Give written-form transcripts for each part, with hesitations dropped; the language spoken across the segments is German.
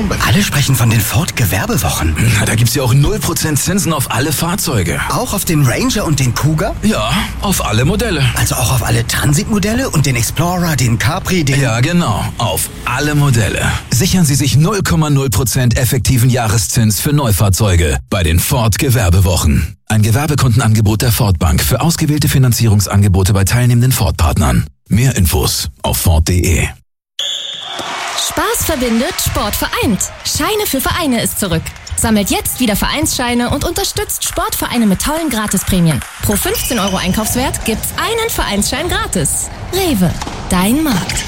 Homberg. Alle sprechen von den Ford-Gewerbewochen. Na, da gibt's ja auch 0% Zinsen auf alle Fahrzeuge. Auch auf den Ranger und den Kuga? Ja, auf alle Modelle. Also auch auf alle Transitmodelle und den Explorer, den Capri, den... Ja, genau. Auf alle Modelle. Sichern Sie sich 0,0% effektiven Jahreszins für Neufahrzeuge bei den Ford-Gewerbewochen. Ein Gewerbekundenangebot der Ford Bank für ausgewählte Finanzierungsangebote bei teilnehmenden Ford-Partnern. Mehr Infos auf Ford.de. Spaß verbindet, Sport vereint. Scheine für Vereine ist zurück. Sammelt jetzt wieder Vereinsscheine und unterstützt Sportvereine mit tollen Gratisprämien. Pro 15 € Einkaufswert gibt's einen Vereinsschein gratis. Rewe, dein Markt.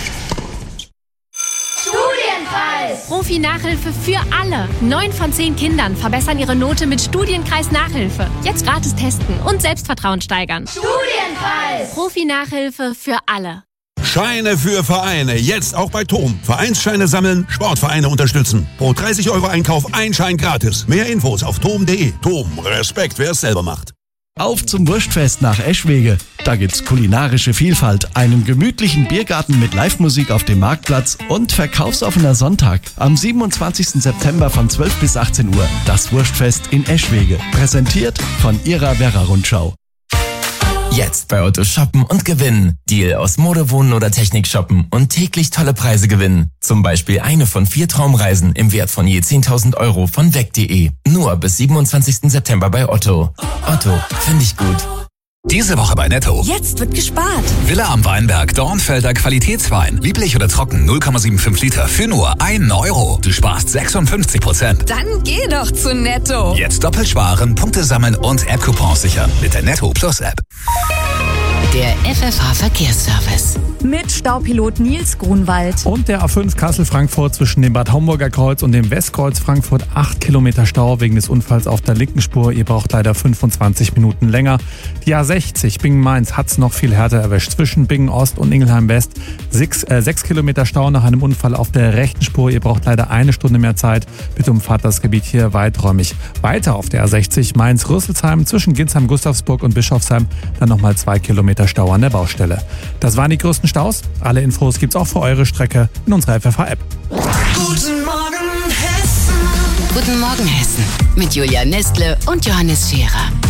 Studienpreis! Profi-Nachhilfe für alle. 9 von 10 Kindern verbessern ihre Note mit Studienkreis Nachhilfe. Jetzt gratis testen und Selbstvertrauen steigern. Studienpreis! Profi-Nachhilfe für alle. Scheine für Vereine, jetzt auch bei TOM. Vereinsscheine sammeln, Sportvereine unterstützen. Pro 30 € Einkauf ein Schein gratis. Mehr Infos auf tom.de. TOM, Respekt, wer es selber macht. Auf zum Wurstfest nach Eschwege. Da gibt's kulinarische Vielfalt, einen gemütlichen Biergarten mit Live-Musik auf dem Marktplatz und verkaufsoffener Sonntag. Am 27. September von 12 bis 18 Uhr. Das Wurstfest in Eschwege. Präsentiert von Ihrer Werra-Rundschau. Jetzt bei Otto shoppen und gewinnen. Deal aus Mode, Wohnen oder Technik shoppen und täglich tolle Preise gewinnen. Zum Beispiel eine von 4 Traumreisen im Wert von je 10.000 € von weg.de. Nur bis 27. September bei Otto. Otto, finde ich gut. Diese Woche bei Netto. Jetzt wird gespart. Villa am Weinberg, Dornfelder Qualitätswein. Lieblich oder trocken, 0,75 Liter für nur 1 €. Du sparst 56%. Dann geh doch zu Netto. Jetzt doppelt sparen, Punkte sammeln und App-Coupons sichern mit der Netto Plus App. Der FFH Verkehrsservice. Mit Staupilot Nils Grunwald. Und der A5 Kassel-Frankfurt zwischen dem Bad Homburger Kreuz und dem Westkreuz Frankfurt 8 Kilometer Stau wegen des Unfalls auf der linken Spur. Ihr braucht leider 25 Minuten länger. Die A60 Bingen-Mainz hat's noch viel härter erwischt. Zwischen Bingen-Ost und Ingelheim-West 6 Kilometer Stau nach einem Unfall auf der rechten Spur. Ihr braucht leider 1 Stunde mehr Zeit. Bitte umfahrt das Gebiet hier weiträumig. Weiter auf der A60 Mainz-Rüsselsheim zwischen Ginsheim-Gustavsburg und Bischofsheim. Dann nochmal 2 Kilometer Stau an der Baustelle. Das waren die größten Staus. Alle Infos gibt's auch für eure Strecke in unserer FFH-App. Guten Morgen Hessen. Guten Morgen Hessen. Mit Julia Nestle und Johannes Scherer.